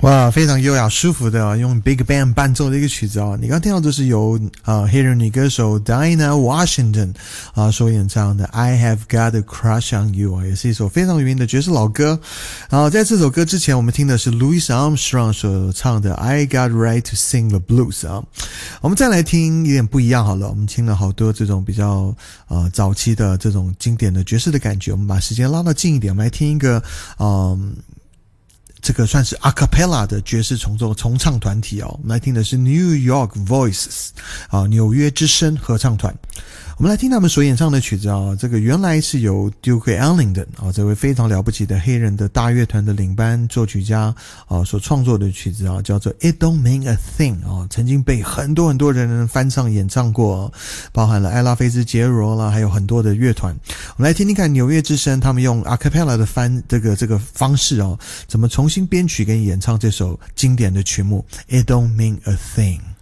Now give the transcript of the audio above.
哇，非常优雅舒服的用 Big Band 伴奏的一个曲子啊！你刚听到这是由黑人女歌手 Dinah Washington 所演唱的 I Have Got a Crush on You 也是一首非常有名的爵士老歌。在这首歌之前我们听的是 Louis Armstrong 所唱的 I Got Right to Sing the Blues 我们再来听一点不一样好了，我们听了好多这种比较早期的这种经典的爵士的感觉，我们把时间拉到近一点，我们来听一个这个算是 a cappella 的爵士重唱团体我们来听的是 New York Voices 纽约之声合唱团。我们来听他们所演唱的曲子这个原来是由 Duke Ellington 这位非常了不起的黑人的大乐团的领班作曲家所创作的曲子叫做 It Don't Mean a Thing 曾经被很多人翻唱演唱过包含了艾拉菲兹杰罗啦，还有很多的乐团。我们来听听看纽约之声他们用 a cappella 的这个方式怎么重新编曲跟演唱这首经典的曲目 It Don't Mean a Thing。